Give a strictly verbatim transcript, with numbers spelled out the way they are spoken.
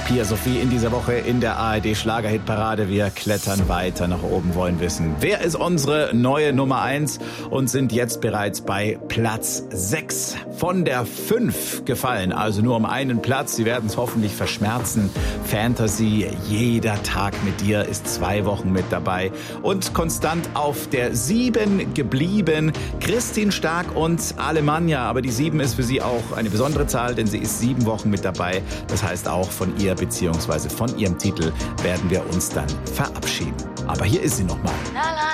Pia Sophie in dieser Woche in der A R D Schlagerhitparade. Wir klettern weiter nach oben, wollen wissen, wer ist unsere neue Nummer eins und sind jetzt bereits bei Platz sechs von der fünf gefallen. Also nur um einen Platz. Sie werden es hoffentlich verschmerzen. Fantasy, jeder Tag mit dir ist zwei Wochen mit dabei. Und konstant auf der sieben geblieben Christine Stark und Alemannia. Aber die sieben ist für sie auch eine besondere Zahl, denn sie ist sieben Wochen mit dabei. Das heißt, auch von ihr bzw. von ihrem Titel werden wir uns dann verabschieden. Aber hier ist sie nochmal.